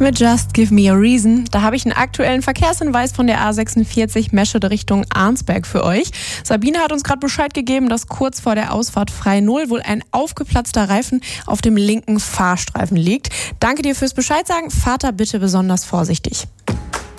mit Just Give Me a Reason. Da habe ich einen aktuellen Verkehrshinweis von der A46 Meschede Richtung Arnsberg für euch. Sabine hat uns gerade Bescheid gegeben, dass kurz vor der Ausfahrt Frei 0 wohl ein aufgeplatzter Reifen auf dem linken Fahrstreifen liegt. Danke dir fürs Bescheid sagen. Fahrt da bitte besonders vorsichtig.